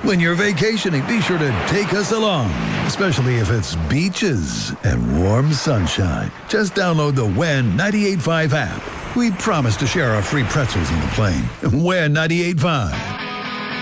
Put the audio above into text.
When you're vacationing, be sure to take us along, especially if it's beaches and warm sunshine. Just download the WHEN 98.5 app. We promise to share our free pretzels on the plane. WHEN 98.5.